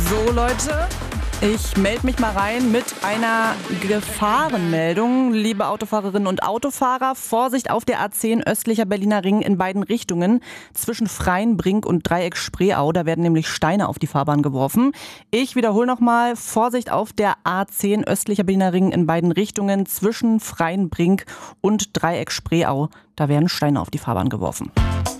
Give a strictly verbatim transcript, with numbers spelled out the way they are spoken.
So Leute, ich melde mich mal rein mit einer Gefahrenmeldung. Liebe Autofahrerinnen und Autofahrer, Vorsicht auf der A zehn östlicher Berliner Ring in beiden Richtungen zwischen Freienbrink und Dreieck Spreeau. Da werden nämlich Steine auf die Fahrbahn geworfen. Ich wiederhole nochmal, Vorsicht auf der A zehn östlicher Berliner Ring in beiden Richtungen zwischen Freienbrink und Dreieck Spreeau. Da werden Steine auf die Fahrbahn geworfen.